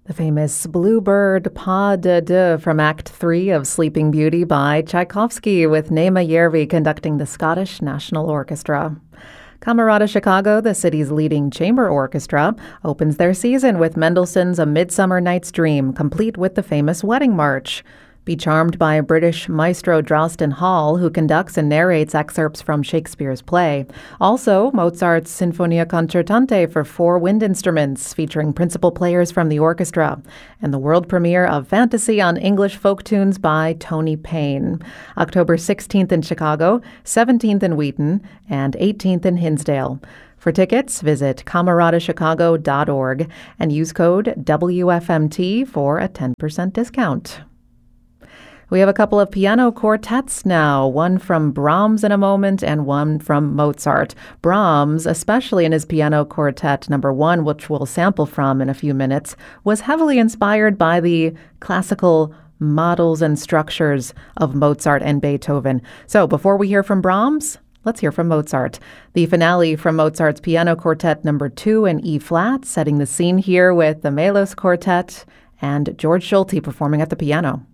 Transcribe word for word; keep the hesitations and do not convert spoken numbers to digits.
The famous Bluebird Pas de Deux from Act three of Sleeping Beauty by Tchaikovsky, with Naima Järvi conducting the Scottish National Orchestra. Camerata Chicago, the city's leading chamber orchestra, opens their season with Mendelssohn's A Midsummer Night's Dream, complete with the famous Wedding March. Be charmed by British maestro Drosten Hall, who conducts and narrates excerpts from Shakespeare's play. Also, Mozart's Sinfonia Concertante for four wind instruments, featuring principal players from the orchestra, and the world premiere of Fantasy on English Folk Tunes by Tony Payne. October sixteenth in Chicago, seventeenth in Wheaton, and eighteenth in Hinsdale. For tickets, visit camerata chicago dot org and use code W F M T for a ten percent discount. We have a couple of piano quartets now, one from Brahms in a moment and one from Mozart. Brahms, especially in his piano quartet number one, which we'll sample from in a few minutes, was heavily inspired by the classical models and structures of Mozart and Beethoven. So before we hear from Brahms, let's hear from Mozart. The finale from Mozart's piano quartet number two in E flat, setting the scene here with the Melos Quartet and George Solti performing at the piano.